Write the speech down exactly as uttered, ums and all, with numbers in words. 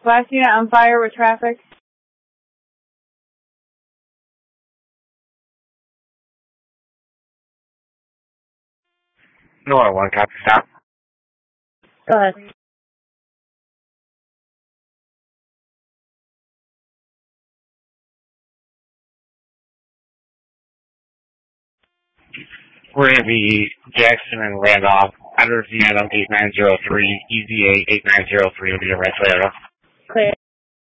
Last unit on fire with traffic. Nora one, copy, stop. Go ahead. We're going to be Jackson and Randolph. Address Vietnam eight nine zero three, E Z A eight nine zero three will be your right later.